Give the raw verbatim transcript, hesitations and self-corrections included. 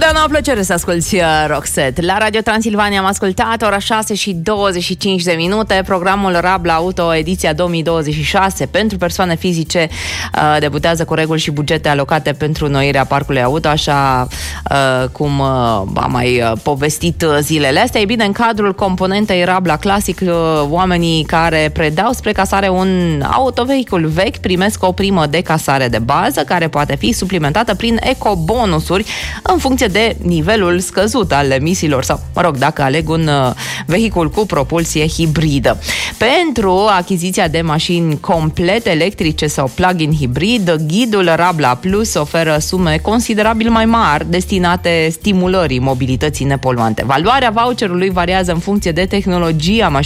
Întotdeauna o plăcere să asculti Roxette. La Radio Transilvania am ascultat ora șase și douăzeci și cinci de minute. Programul Rabla Auto, ediția două mii douăzeci și șase, pentru persoane fizice, uh, debutează cu reguli și bugete alocate pentru înnoirea parcului auto, așa uh, cum uh, am mai uh, povestit zilele astea. E bine, în cadrul componentei Rabla Classic, uh, oamenii care predau spre casare un autovehicul vechi primesc o primă de casare de bază, care poate fi suplimentată prin ecobonusuri în funcție de nivelul scăzut al emisiilor sau, mă rog, dacă aleg un uh, vehicul cu propulsie hibridă. Pentru achiziția de mașini complet electrice sau plug-in hibrid, ghidul Rabla Plus oferă sume considerabil mai mari destinate stimulării mobilității nepoluante. Valoarea voucherului variază în funcție de tehnologia mașinii